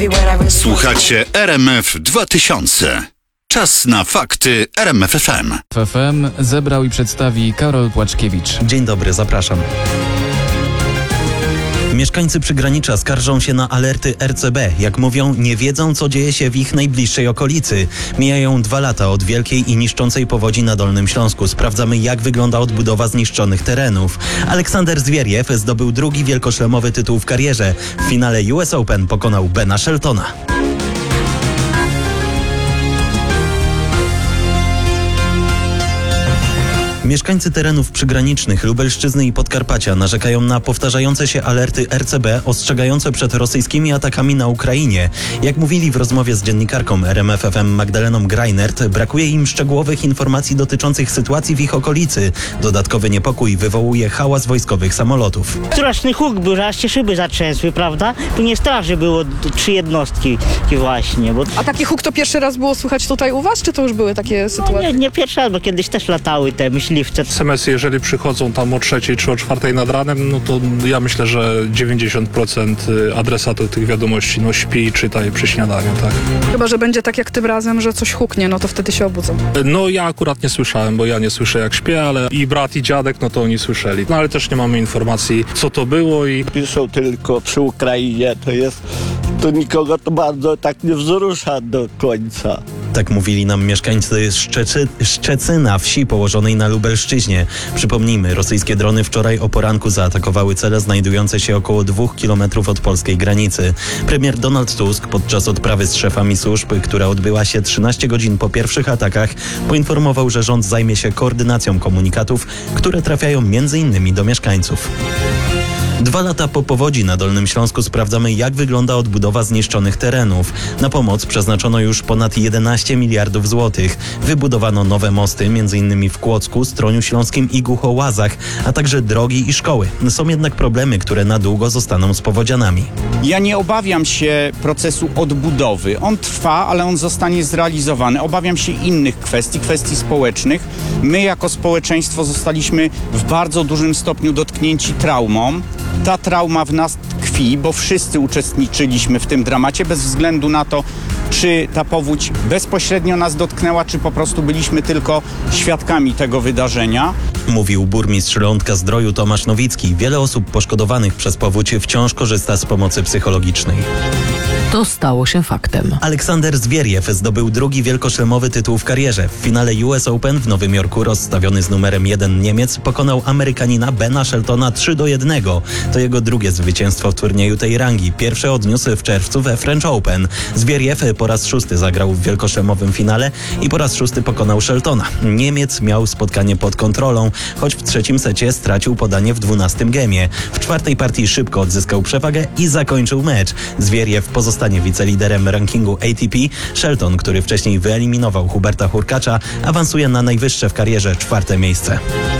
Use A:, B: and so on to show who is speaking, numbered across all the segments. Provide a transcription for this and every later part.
A: Słuchacie RMF 2000. Czas na fakty RMF FM.
B: FM zebrał i przedstawi Karol Płaczkiewicz.
C: Dzień dobry, zapraszam. Mieszkańcy przygranicza skarżą się na alerty RCB. Jak mówią, nie wiedzą, co dzieje się w ich najbliższej okolicy. Mijają 2 lata od wielkiej i niszczącej powodzi na Dolnym Śląsku. Sprawdzamy, jak wygląda odbudowa zniszczonych terenów. Aleksander Zwieriew zdobył drugi wielkoszlemowy tytuł w karierze. W finale US Open pokonał Bena Sheltona. Mieszkańcy terenów przygranicznych Lubelszczyzny i Podkarpacia narzekają na powtarzające się alerty RCB ostrzegające przed rosyjskimi atakami na Ukrainie. Jak mówili w rozmowie z dziennikarką RMF FM Magdaleną Greinert, brakuje im szczegółowych informacji dotyczących sytuacji w ich okolicy. Dodatkowy niepokój wywołuje hałas wojskowych samolotów.
D: Straszny huk był, że aż się szyby zatrzęsły, prawda? Tu nie straży było 3 jednostki właśnie. Bo...
E: A taki huk to pierwszy raz było słychać tutaj u was, czy to już były takie sytuacje?
D: Nie pierwszy raz, bo kiedyś też latały te myśliwce.
F: SMS-y, jeżeli przychodzą tam o 3 czy o 4 nad ranem, no to ja myślę, że 90% adresatów tych wiadomości śpi i czyta je przy śniadaniu, tak.
E: Chyba że będzie tak jak tym razem, że coś huknie, no to wtedy się obudzą.
F: No ja akurat nie słyszałem, bo ja nie słyszę jak śpię, ale i brat i dziadek, no to oni słyszeli. No ale też nie mamy informacji, co to było i...
G: Piszą tylko przy Ukrainie, to nikogo to bardzo tak nie wzrusza do końca.
C: Tak mówili nam mieszkańcy Szczecyna, wsi położonej na Lubelszczyźnie. Przypomnijmy, rosyjskie drony wczoraj o poranku zaatakowały cele znajdujące się około 2 kilometrów od polskiej granicy. Premier Donald Tusk podczas odprawy z szefami służb, która odbyła się 13 godzin po pierwszych atakach, poinformował, że rząd zajmie się koordynacją komunikatów, które trafiają m.in. do mieszkańców. 2 lata po powodzi na Dolnym Śląsku sprawdzamy, jak wygląda odbudowa zniszczonych terenów. Na pomoc przeznaczono już ponad 11 miliardów złotych. Wybudowano nowe mosty, m.in. w Kłodzku, Stroniu Śląskim i Głuchołazach, a także drogi i szkoły. Są jednak problemy, które na długo zostaną z powodzianami.
H: Ja nie obawiam się procesu odbudowy. On trwa, ale on zostanie zrealizowany. Obawiam się innych kwestii społecznych. My jako społeczeństwo zostaliśmy w bardzo dużym stopniu dotknięci traumą. Ta trauma w nas tkwi, bo wszyscy uczestniczyliśmy w tym dramacie, bez względu na to, czy ta powódź bezpośrednio nas dotknęła, czy po prostu byliśmy tylko świadkami tego wydarzenia.
C: Mówił burmistrz Lądka-Zdroju Tomasz Nowicki. Wiele osób poszkodowanych przez powódź wciąż korzysta z pomocy psychologicznej.
I: To stało się faktem.
C: Aleksander Zwieriew zdobył drugi wielkoszlemowy tytuł w karierze. W finale US Open w Nowym Jorku rozstawiony z numerem 1 Niemiec pokonał Amerykanina Bena Sheltona 3-1. To jego drugie zwycięstwo w turnieju tej rangi. Pierwsze odniósł w czerwcu we French Open. Zwieriew po raz 6 zagrał w wielkoszlemowym finale i po raz 6 pokonał Sheltona. Niemiec miał spotkanie pod kontrolą, choć w trzecim secie stracił podanie w 12 gemie. W 4. partii szybko odzyskał przewagę i zakończył mecz. Zwieriew pozostanie wiceliderem rankingu ATP. Shelton, który wcześniej wyeliminował Huberta Hurkacza, awansuje na najwyższe w karierze 4. miejsce.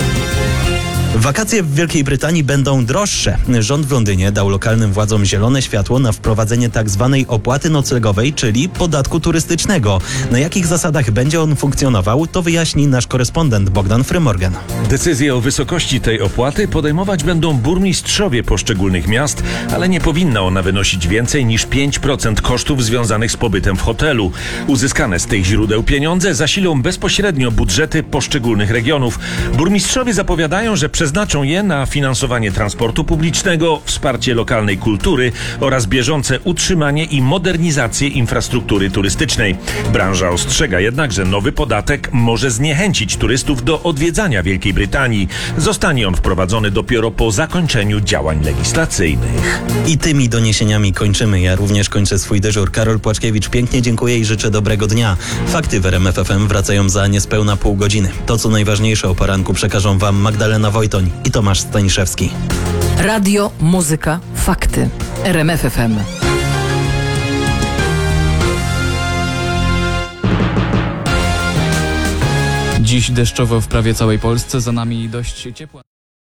C: Wakacje w Wielkiej Brytanii będą droższe. Rząd w Londynie dał lokalnym władzom zielone światło na wprowadzenie tzw. opłaty noclegowej, czyli podatku turystycznego. Na jakich zasadach będzie on funkcjonował, to wyjaśni nasz korespondent Bogdan Frymorgan.
J: Decyzje o wysokości tej opłaty podejmować będą burmistrzowie poszczególnych miast, ale nie powinna ona wynosić więcej niż 5% kosztów związanych z pobytem w hotelu. Uzyskane z tych źródeł pieniądze zasilą bezpośrednio budżety poszczególnych regionów. Burmistrzowie zapowiadają, że przeznaczą je na finansowanie transportu publicznego, wsparcie lokalnej kultury oraz bieżące utrzymanie i modernizację infrastruktury turystycznej. Branża ostrzega jednak, że nowy podatek może zniechęcić turystów do odwiedzania Wielkiej Brytanii. Zostanie on wprowadzony dopiero po zakończeniu działań legislacyjnych.
C: I tymi doniesieniami kończymy. Ja również kończę swój dyżur. Karol Płaczkiewicz, pięknie dziękuję i życzę dobrego dnia. Fakty w RMF FM wracają za niespełna pół godziny. To, co najważniejsze o poranku, przekażą wam Magdalena Wojtoń i Tomasz Staniszewski.
I: Radio, muzyka, fakty. RMF FM.
B: Dziś deszczowo w prawie całej Polsce, za nami dość ciepła.